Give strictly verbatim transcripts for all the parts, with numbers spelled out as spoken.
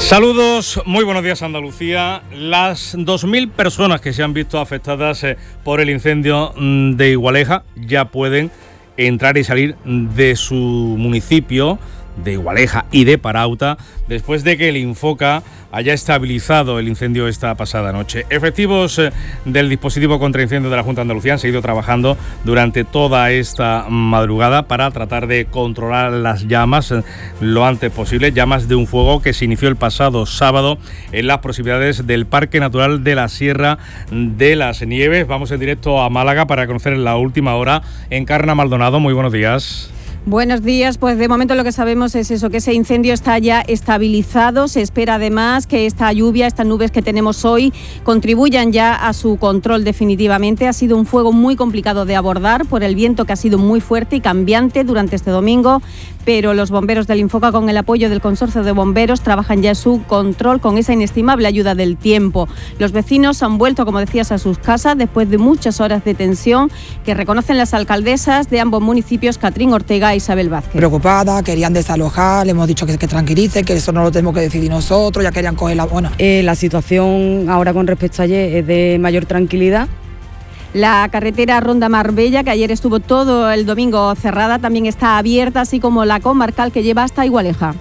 Saludos, muy buenos días Andalucía. Las dos mil personas que se han visto afectadas eh, por el incendio de Igualeja ya pueden entrar y salir de su municipio de Igualeja y de Parauta después de que el Infoca haya estabilizado el incendio esta pasada noche. Efectivos eh, del dispositivo contra incendio de la Junta de Andalucía han seguido trabajando durante toda esta madrugada para tratar de controlar las llamas eh, lo antes posible, llamas de un fuego que se inició el pasado sábado en las proximidades del Parque Natural de la Sierra de las Nieves. Vamos en directo a Málaga para conocer la última hora. Encarna Maldonado, muy buenos días. Buenos días, pues de momento lo que sabemos es eso, que ese incendio está ya estabilizado. Se espera además que esta lluvia, estas nubes que tenemos hoy, contribuyan ya a su control definitivamente. Ha sido un fuego muy complicado de abordar por el viento que ha sido muy fuerte y cambiante durante este domingo, pero los bomberos del Infoca, con el apoyo del Consorcio de Bomberos, trabajan ya en su control con esa inestimable ayuda del tiempo. Los vecinos han vuelto, como decías, a sus casas después de muchas horas de tensión que reconocen las alcaldesas de ambos municipios, Catrín Ortega e Isabel Vázquez. Preocupada, querían desalojar, le hemos dicho que, que tranquilice, que eso no lo tenemos que decidir nosotros, ya querían coger la... Bueno. Eh, la situación ahora con respecto a ayer es de mayor tranquilidad. La carretera Ronda Marbella, que ayer estuvo todo el domingo cerrada, también está abierta, así como la comarcal que lleva hasta Igualeja.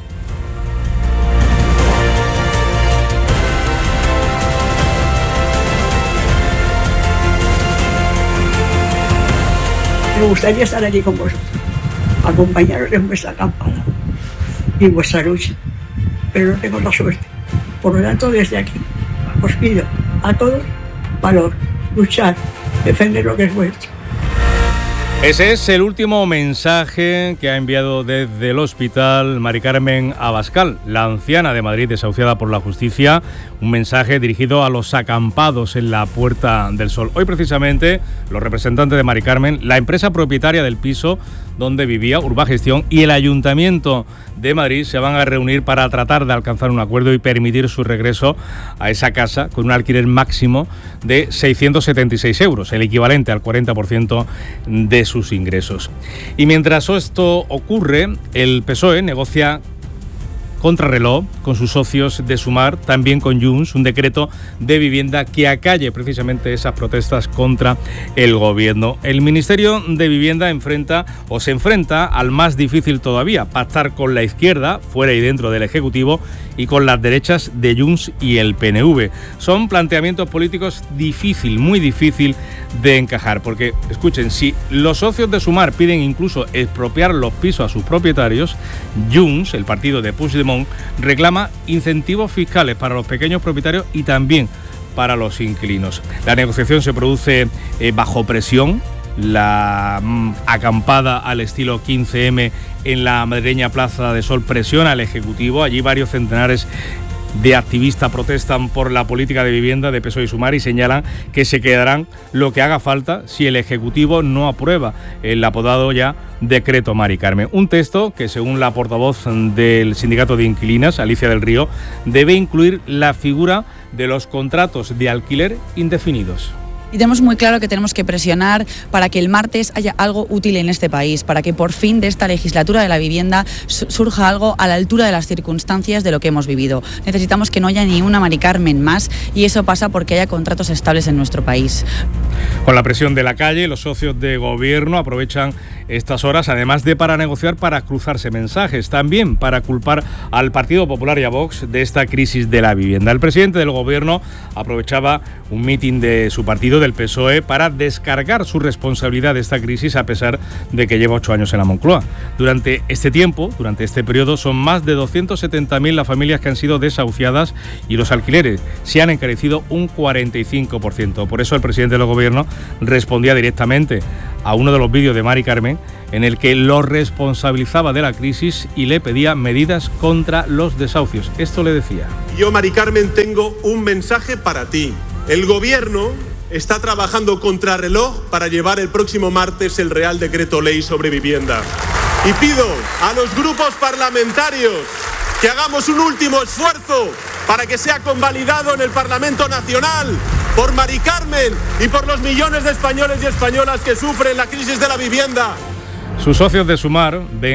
Me gustaría estar allí con vosotros, acompañaros en vuestra acampada y en vuestra lucha, pero no tengo la suerte. Por lo tanto, desde aquí os pido a todos valor, luchar, defender lo que es vuestro. Ese es el último mensaje que ha enviado desde el hospital Mari Carmen Abascal, la anciana de Madrid desahuciada por la justicia, un mensaje dirigido a los acampados en la Puerta del Sol. Hoy precisamente los representantes de Mari Carmen, la empresa propietaria del piso donde vivía, Urbagestión, y el Ayuntamiento de Madrid se van a reunir para tratar de alcanzar un acuerdo y permitir su regreso a esa casa con un alquiler máximo de seiscientos setenta y seis euros, el equivalente al cuarenta por ciento de sus ingresos. Y mientras esto ocurre, el P S O E negocia contrarreloj con sus socios de Sumar, también con Junts, un decreto de vivienda que acalle precisamente esas protestas contra el gobierno. El Ministerio de Vivienda enfrenta o se enfrenta al más difícil todavía, pactar con la izquierda, fuera y dentro del Ejecutivo, y con las derechas de Junts y el P N V. Son planteamientos políticos difícil, muy difícil de encajar, porque, escuchen, si los socios de Sumar piden incluso expropiar los pisos a sus propietarios, Junts, el partido de Puigdemont, reclama incentivos fiscales para los pequeños propietarios y también para los inquilinos. La negociación se produce eh, bajo presión. La mm, acampada al estilo quince eme en la madrileña Plaza de Sol presiona al Ejecutivo. Allí varios centenares de activistas protestan por la política de vivienda de P S O E y Sumar y señalan que se quedarán lo que haga falta si el Ejecutivo no aprueba el apodado ya Decreto Mari Carmen. Un texto que, según la portavoz del Sindicato de Inquilinas, Alicia del Río, debe incluir la figura de los contratos de alquiler indefinidos. Y tenemos muy claro que tenemos que presionar para que el martes haya algo útil en este país, para que por fin de esta legislatura de la vivienda surja algo a la altura de las circunstancias de lo que hemos vivido. Necesitamos que no haya ni una Mari Carmen más y eso pasa porque haya contratos estables en nuestro país. Con la presión de la calle, los socios de gobierno aprovechan estas horas, además de para negociar, para cruzarse mensajes, también para culpar al Partido Popular y a Vox de esta crisis de la vivienda. El presidente del gobierno aprovechaba un mitin de su partido, del P S O E, para descargar su responsabilidad de esta crisis, a pesar de que lleva ocho años en la Moncloa. Durante este tiempo, durante este periodo, son más de doscientos setenta mil las familias que han sido desahuciadas y los alquileres se han encarecido un cuarenta y cinco por ciento. Por eso el presidente del gobierno respondía directamente a uno de los vídeos de Mari Carmen en el que lo responsabilizaba de la crisis y le pedía medidas contra los desahucios. Esto le decía: yo, Mari Carmen, tengo un mensaje para ti. El gobierno está trabajando contrarreloj para llevar el próximo martes el Real Decreto Ley sobre vivienda. Y pido a los grupos parlamentarios que hagamos un último esfuerzo para que sea convalidado en el Parlamento Nacional por Mari Carmen y por los millones de españoles y españolas que sufren la crisis de la vivienda. Sus socios de Sumar ven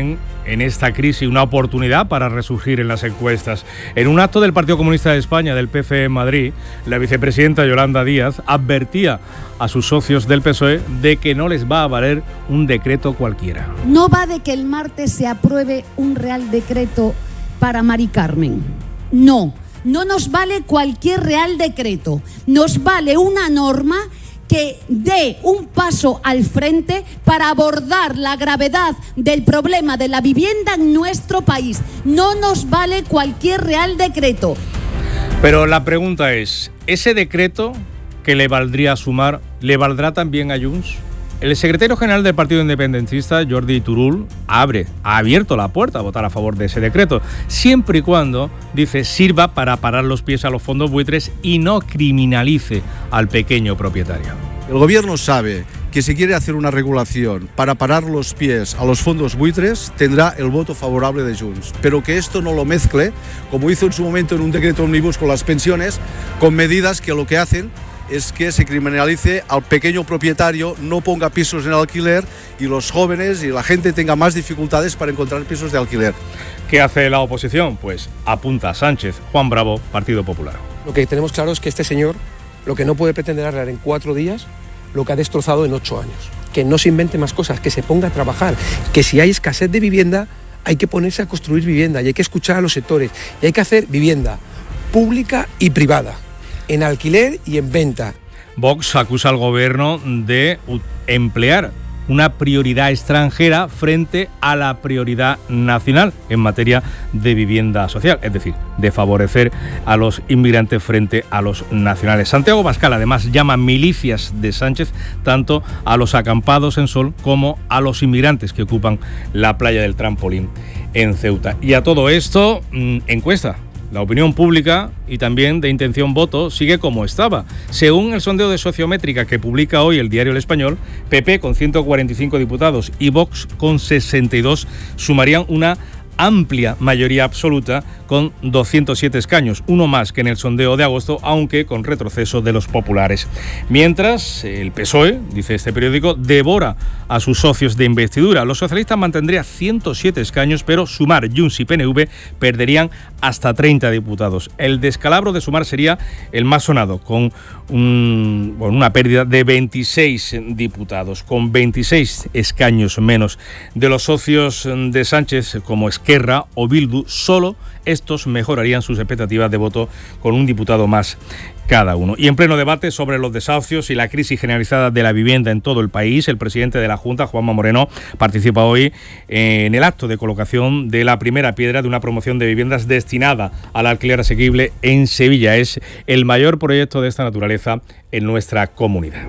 en esta crisis una oportunidad para resurgir en las encuestas. En un acto del Partido Comunista de España, del P C E en Madrid, la vicepresidenta Yolanda Díaz advertía a sus socios del P S O E de que no les va a valer un decreto cualquiera. No va de que el martes se apruebe un real decreto para Mari Carmen. No, no nos vale cualquier real decreto. Nos vale una norma que dé un paso al frente para abordar la gravedad del problema de la vivienda en nuestro país. No nos vale cualquier real decreto. Pero la pregunta es, ¿ese decreto que le valdría a Sumar, le valdrá también a Junts? El secretario general del Partido Independentista, Jordi Turull, abre, ha abierto la puerta a votar a favor de ese decreto, siempre y cuando, dice, sirva para parar los pies a los fondos buitres y no criminalice al pequeño propietario. El gobierno sabe que si quiere hacer una regulación para parar los pies a los fondos buitres, tendrá el voto favorable de Junts, pero que esto no lo mezcle, como hizo en su momento en un decreto ómnibus con las pensiones, con medidas que lo que hacen es que se criminalice al pequeño propietario, no ponga pisos en alquiler y los jóvenes y la gente tenga más dificultades para encontrar pisos de alquiler. ¿Qué hace la oposición? Pues apunta a Sánchez. Juan Bravo, Partido Popular. Lo que tenemos claro es que este señor lo que no puede pretender arreglar en cuatro días lo que ha destrozado en ocho años. Que no se invente más cosas, que se ponga a trabajar, que si hay escasez de vivienda hay que ponerse a construir vivienda y hay que escuchar a los sectores y hay que hacer vivienda pública y privada, en alquiler y en venta. Vox acusa al gobierno de emplear una prioridad extranjera frente a la prioridad nacional en materia de vivienda social, es decir, de favorecer a los inmigrantes frente a los nacionales. Santiago Abascal además llama milicias de Sánchez tanto a los acampados en Sol como a los inmigrantes que ocupan la playa del Trampolín en Ceuta. Y a todo esto, mmm, encuesta. La opinión pública y también de intención voto sigue como estaba. Según el sondeo de Sociométrica que publica hoy el diario El Español, P P con ciento cuarenta y cinco diputados y Vox con sesenta y dos sumarían una amplia mayoría absoluta con doscientos siete escaños, uno más que en el sondeo de agosto, aunque con retroceso de los populares. Mientras, el P S O E, dice este periódico, devora a sus socios de investidura. Los socialistas mantendrían ciento siete escaños, pero Sumar, Junts y P N V perderían hasta treinta diputados. El descalabro de Sumar sería el más sonado, con un, bueno, una pérdida de veintiséis diputados, con veintiséis escaños menos. De los socios de Sánchez, como Esquerra o Bildu, solo estos mejorarían sus expectativas de voto con un diputado más cada uno. Y en pleno debate sobre los desahucios y la crisis generalizada de la vivienda en todo el país, el presidente de la Junta, Juanma Moreno, participa hoy en el acto de colocación de la primera piedra de una promoción de viviendas destinada al alquiler asequible en Sevilla. Es el mayor proyecto de esta naturaleza en nuestra comunidad.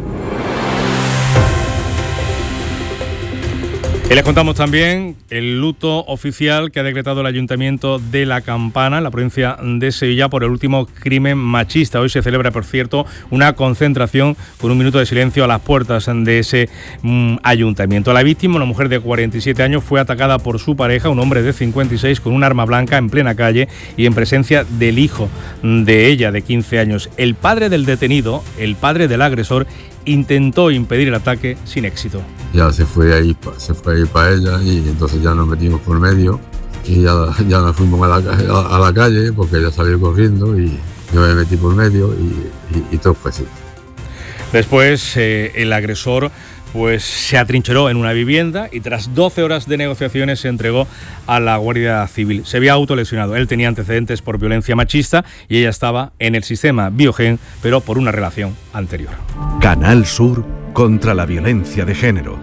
Y les contamos también el luto oficial que ha decretado el Ayuntamiento de La Campana, en la provincia de Sevilla, por el último crimen machista. Hoy se celebra, por cierto, una concentración con un minuto de silencio a las puertas de ese mm, ayuntamiento. La víctima, una mujer de cuarenta y siete años, fue atacada por su pareja, un hombre de cincuenta y seis, con un arma blanca en plena calle y en presencia del hijo de ella, de quince años. El padre del detenido, el padre del agresor, intentó impedir el ataque sin éxito. Ya se fue ahí, se fue ahí para ella y entonces ya nos metimos por medio y ya, ya nos fuimos a la, a, a la calle porque ella salió corriendo y yo me metí por medio y, y, y todo fue así. Después eh, el agresor pues se atrincheró en una vivienda y tras doce horas de negociaciones se entregó a la Guardia Civil. Se había autolesionado. Él tenía antecedentes por violencia machista y ella estaba en el sistema Biogen, pero por una relación anterior. Canal Sur contra la violencia de género.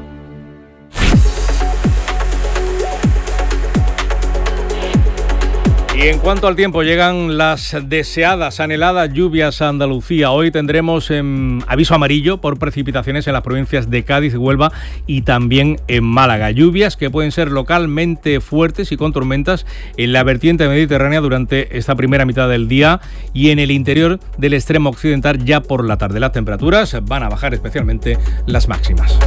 Y en cuanto al tiempo, llegan las deseadas, anheladas lluvias a Andalucía. Hoy tendremos eh, aviso amarillo por precipitaciones en las provincias de Cádiz, Huelva y también en Málaga. Lluvias que pueden ser localmente fuertes y con tormentas en la vertiente mediterránea durante esta primera mitad del día y en el interior del extremo occidental ya por la tarde. Las temperaturas van a bajar, especialmente las máximas.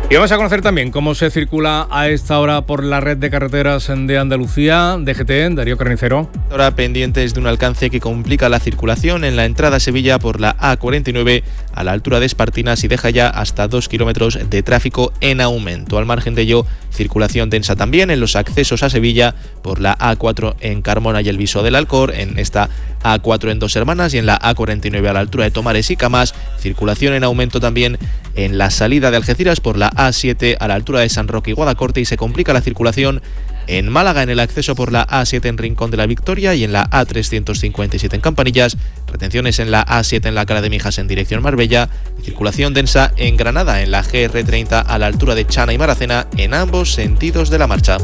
Y vamos a conocer también cómo se circula a esta hora por la red de carreteras de Andalucía. D G T, Darío Carnicero. Ahora pendientes de un alcance que complica la circulación en la entrada a Sevilla por la A cuarenta y nueve a la altura de Espartinas y deja ya hasta dos kilómetros de tráfico en aumento. Al margen de ello, circulación densa también en los accesos a Sevilla por la A cuatro en Carmona y el Viso del Alcor, en esta A cuatro en Dos Hermanas y en la A cuarenta y nueve a la altura de Tomares y Camas. Circulación en aumento también en la salida de Algeciras por la A siete a la altura de San Roque y Guadacorte, y se complica la circulación en Málaga en el acceso por la A siete en Rincón de la Victoria y en la A trescientos cincuenta y siete en Campanillas. Retenciones en la A siete en la Cala de Mijas en dirección Marbella. Circulación densa en Granada en la G R treinta a la altura de Chana y Maracena en ambos sentidos de la marcha.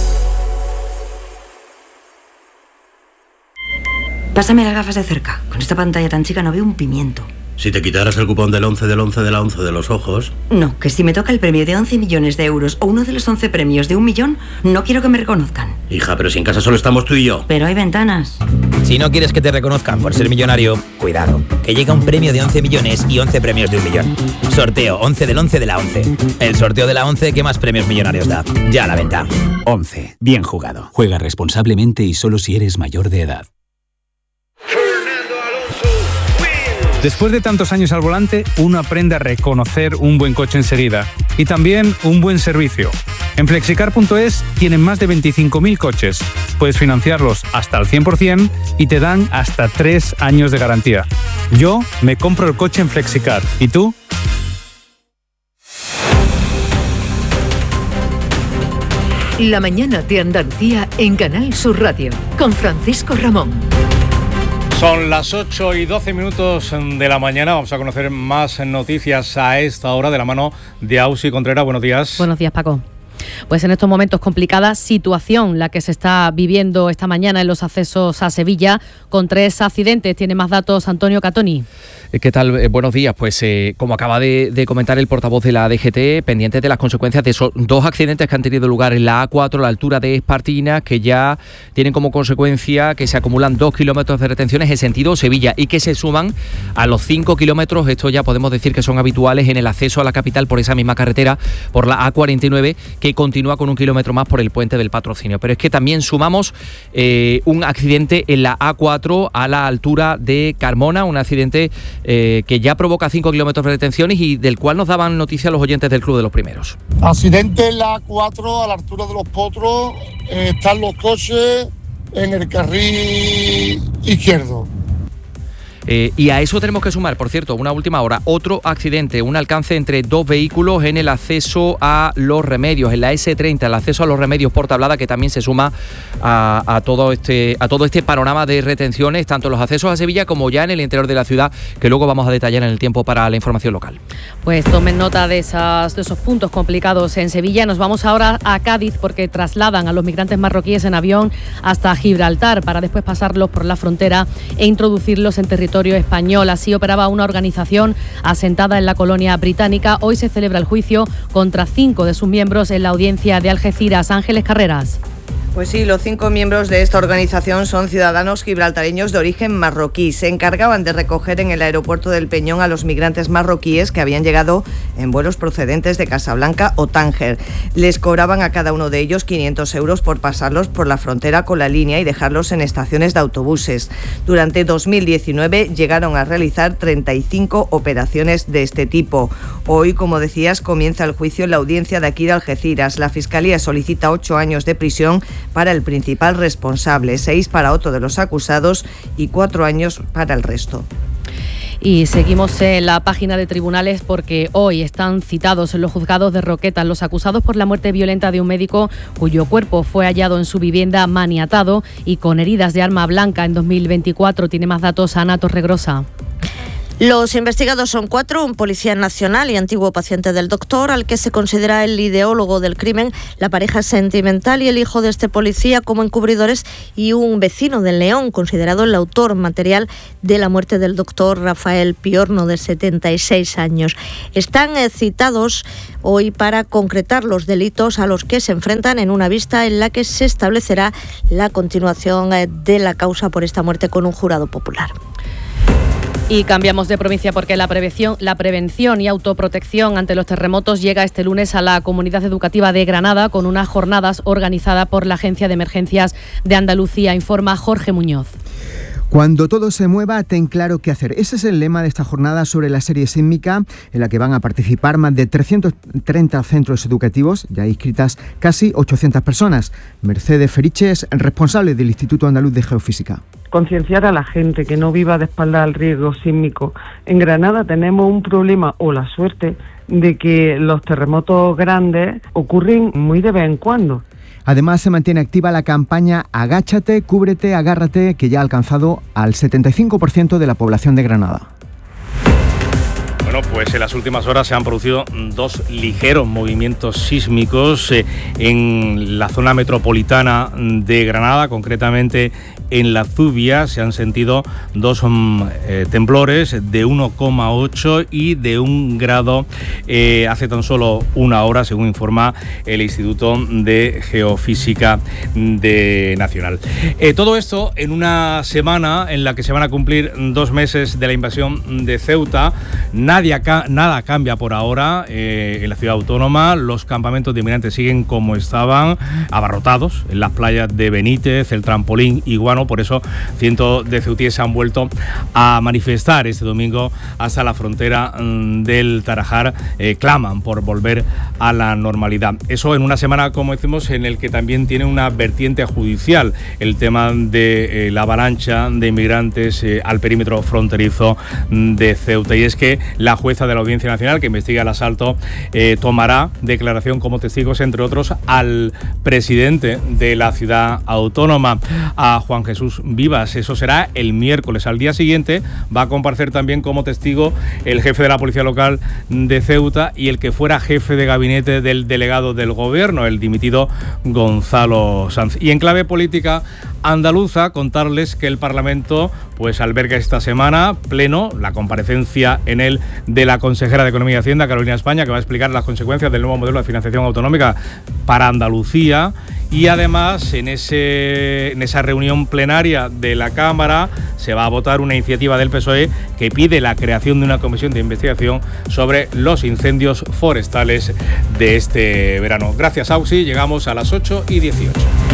Pásame las gafas de cerca. Con esta pantalla tan chica no veo un pimiento. Si te quitaras el cupón del once del once de la once de los ojos... No, que si me toca el premio de once millones de euros o uno de los once premios de un millón, no quiero que me reconozcan. Hija, pero si en casa solo estamos tú y yo. Pero hay ventanas. Si no quieres que te reconozcan por ser millonario, cuidado, que llega un premio de once millones y once premios de un millón. Sorteo once del once de la once. El sorteo de la once que más premios millonarios da. Ya a la venta. once. Bien jugado. Juega responsablemente y solo si eres mayor de edad. Después de tantos años al volante, uno aprende a reconocer un buen coche enseguida y también un buen servicio. En flexicar punto es tienen más de veinticinco mil coches. Puedes financiarlos hasta el cien por ciento y te dan hasta tres años de garantía. Yo me compro el coche en Flexicar. ¿Y tú? La mañana de Andalucía en Canal Sur Radio con Francisco Ramón. Son las ocho y doce minutos de la mañana. Vamos a conocer más noticias a esta hora de la mano de Ausi Contreras. Buenos días. Buenos días, Paco. Pues en estos momentos complicada situación la que se está viviendo esta mañana en los accesos a Sevilla con tres accidentes. Tiene más datos Antonio Catoni. ¿Qué tal? Eh, buenos días. Pues eh, como acaba de, de comentar el portavoz de la D G T, pendientes de las consecuencias de esos dos accidentes que han tenido lugar en la A cuatro a la altura de Espartinas, que ya tienen como consecuencia que se acumulan dos kilómetros de retenciones en sentido Sevilla y que se suman a los cinco kilómetros, esto ya podemos decir que son habituales en el acceso a la capital por esa misma carretera, por la A cuarenta y nueve, que continúa con un kilómetro más por el puente del Patrocinio. Pero es que también sumamos eh, un accidente en la A cuatro a la altura de Carmona, un accidente Eh, que ya provoca cinco kilómetros de retenciones y del cual nos daban noticia los oyentes del Club de los Primeros. Accidente en la A cuatro a la altura de Los Potros, eh, están los coches en el carril izquierdo. Eh, y a eso tenemos que sumar, por cierto, una última hora, otro accidente, un alcance entre dos vehículos en el acceso a Los Remedios, en la ese treinta, el acceso a Los Remedios por Tablada, que también se suma a, a, todo este, a todo este panorama de retenciones, tanto en los accesos a Sevilla como ya en el interior de la ciudad, que luego vamos a detallar en el tiempo para la información local. Pues tomen nota de, esas, de esos puntos complicados en Sevilla. Nos vamos ahora a Cádiz porque trasladan a los migrantes marroquíes en avión hasta Gibraltar para después pasarlos por la frontera e introducirlos en territorio español. Así operaba una organización asentada en la colonia británica. Hoy se celebra el juicio contra cinco de sus miembros en la audiencia de Algeciras. Ángeles Carreras. Pues sí, los cinco miembros de esta organización son ciudadanos gibraltareños de origen marroquí. Se encargaban de recoger en el aeropuerto del Peñón a los migrantes marroquíes que habían llegado en vuelos procedentes de Casablanca o Tánger. Les cobraban a cada uno de ellos quinientos euros por pasarlos por la frontera con la línea y dejarlos en estaciones de autobuses. Durante dos mil diecinueve llegaron a realizar treinta y cinco operaciones de este tipo. Hoy, como decías, comienza el juicio en la audiencia de aquí de Algeciras. La Fiscalía solicita ocho años de prisión para el principal responsable, seis para otro de los acusados y cuatro años para el resto. Y seguimos en la página de tribunales porque hoy están citados en los juzgados de Roquetas los acusados por la muerte violenta de un médico cuyo cuerpo fue hallado en su vivienda maniatado y con heridas de arma blanca en dos mil veinticuatro. Tiene más datos Ana Torregrosa. Los investigados son cuatro, un policía nacional y antiguo paciente del doctor, al que se considera el ideólogo del crimen, la pareja sentimental y el hijo de este policía como encubridores y un vecino de León, considerado el autor material de la muerte del doctor Rafael Piorno, de setenta y seis años. Están eh, citados hoy para concretar los delitos a los que se enfrentan en una vista en la que se establecerá la continuación eh, de la causa por esta muerte con un jurado popular. Y cambiamos de provincia porque la prevención, la prevención y autoprotección ante los terremotos llega este lunes a la Comunidad Educativa de Granada con unas jornadas organizadas por la Agencia de Emergencias de Andalucía, informa Jorge Muñoz. Cuando todo se mueva, ten claro qué hacer. Ese es el lema de esta jornada sobre la serie sísmica, en la que van a participar más de trescientos treinta centros educativos, ya inscritas casi ochocientas personas. Mercedes Feriches, responsable del Instituto Andaluz de Geofísica. Concienciar a la gente que no viva de espaldas al riesgo sísmico. En Granada tenemos un problema, o la suerte, de que los terremotos grandes ocurren muy de vez en cuando. Además, se mantiene activa la campaña Agáchate, Cúbrete, Agárrate, que ya ha alcanzado al setenta y cinco por ciento de la población de Granada. Bueno, pues en las últimas horas se han producido dos ligeros movimientos sísmicos eh, en la zona metropolitana de Granada, concretamente en la Zubia. Se han sentido dos um, eh, temblores de uno coma ocho y de un grado eh, hace tan solo una hora, según informa el Instituto de Geofísica de Nacional. Eh, todo esto en una semana en la que se van a cumplir dos meses de la invasión de Ceuta. Nadie Acá, nada cambia por ahora eh, en la ciudad autónoma. Los campamentos de inmigrantes siguen como estaban, abarrotados en las playas de Benítez, el Trampolín y Guano. Por eso cientos de ceutíes se han vuelto a manifestar este domingo hasta la frontera mm, del Tarajar. Eh, claman por volver a la normalidad. Eso en una semana, como decimos, en el que también tiene una vertiente judicial el tema de eh, la avalancha de inmigrantes eh, al perímetro fronterizo de Ceuta. Y es que la jueza de la Audiencia Nacional que investiga el asalto eh, tomará declaración como testigos, entre otros, al presidente de la ciudad autónoma, a Juan Jesús Vivas. Eso será el miércoles. Al día siguiente va a comparecer también como testigo el jefe de la Policía Local de Ceuta y el que fuera jefe de gabinete del delegado del Gobierno, el dimitido Gonzalo Sanz. Y en clave política andaluza, contarles que el Parlamento pues alberga esta semana pleno la comparecencia en él de la consejera de Economía y Hacienda, Carolina España, que va a explicar las consecuencias del nuevo modelo de financiación autonómica para Andalucía. Y además, en, ese, en esa reunión plenaria de la Cámara se va a votar una iniciativa del P S O E que pide la creación de una comisión de investigación sobre los incendios forestales de este verano. Gracias, Auxi. Llegamos a las ocho y dieciocho.